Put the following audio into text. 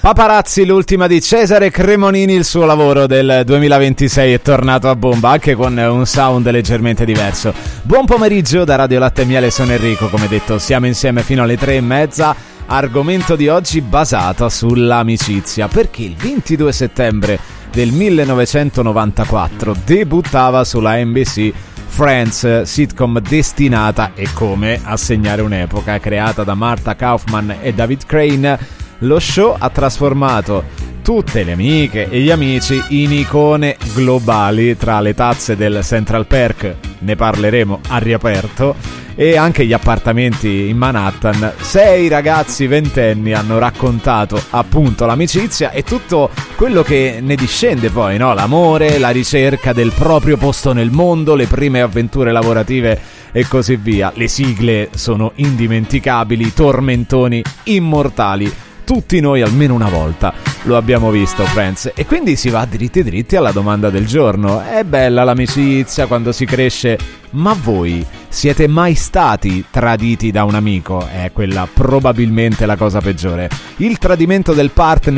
Paparazzi, l'ultima di Cesare Cremonini, il suo lavoro del 2026 è tornato a bomba, anche con un sound leggermente diverso. Buon pomeriggio da Radio Latte e Miele, sono Enrico, come detto siamo insieme fino alle 3:30. Argomento di oggi basato sull'amicizia, perché il 22 settembre del 1994 debuttava sulla NBC Friends, sitcom destinata e come a segnare un'epoca, creata da Martha Kaufman e David Crane. Lo show ha trasformato tutte le amiche e gli amici in icone globali, tra le tazze del Central Perk, ne parleremo a riaperto, e anche gli appartamenti in Manhattan. 6 ragazzi ventenni hanno raccontato appunto l'amicizia e tutto quello che ne discende poi, no? L'amore, la ricerca del proprio posto nel mondo, le prime avventure lavorative e così via. Le sigle sono indimenticabili, tormentoni immortali. Tutti noi almeno una volta lo abbiamo visto, Friends, e quindi si va dritti alla domanda del giorno. È bella l'amicizia quando si cresce, ma voi siete mai stati traditi da un amico? È quella probabilmente la cosa peggiore. Il tradimento del partner